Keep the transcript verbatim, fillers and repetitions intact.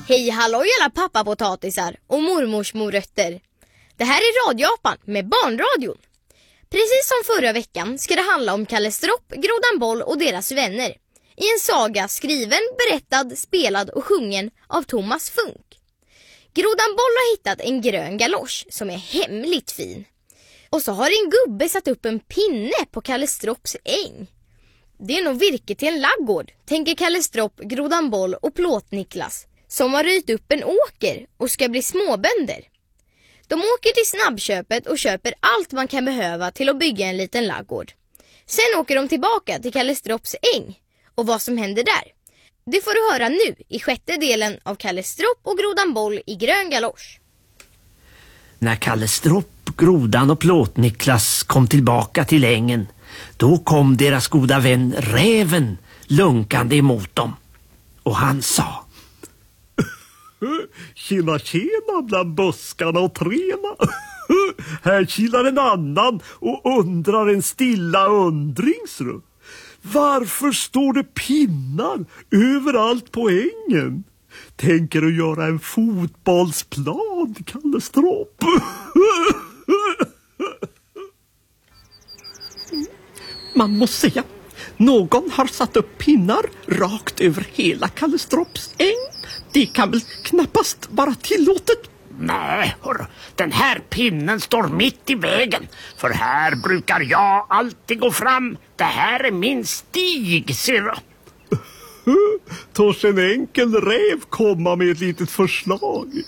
Hej hallå alla pappapotatisar och mormors morötter. Det här är Radioapan med barnradion. Precis som förra veckan ska det handla om Kalle Stropp, Grodan Boll och deras vänner. I en saga skriven, berättad, spelad och sjungen av Thomas Funk. Grodan Boll har hittat en grön galosch som är hemligt fin. Och så har en gubbe satt upp en pinne på Kalle Stropps äng. Det är nog virke till en laggård, tänker Kalle Stropp, Grodan Boll och Plåt-Niklas, som har rytt upp en åker och ska bli småbönder. De åker till snabbköpet och köper allt man kan behöva till att bygga en liten laggård. Sen åker de tillbaka till Kalle Stropps äng. Och vad som händer där, det får du höra nu i sjätte delen av Kalle Stropp och Grodan Boll i grön galosch. När Kalle Stropp, Grodan och Plåt-Niklas kom tillbaka till ängen, då kom deras goda vän Räven lunkande emot dem. Och han sa: Tjena tjena bland buskarna och träna. Här kilar en annan och undrar en stilla undringsrum. Varför står det pinnar överallt på ängen? Tänker du göra en fotbollsplan, Kalle Stropp? Man måste säga, någon har satt upp pinnar rakt över hela Kalle Stropps äng. Det kan väl knappast vara tillåtet? Nej, hör, den här pinnen står mitt i vägen. För här brukar jag alltid gå fram. Det här är min stig, ser Törs en enkel räv komma med ett litet förslag?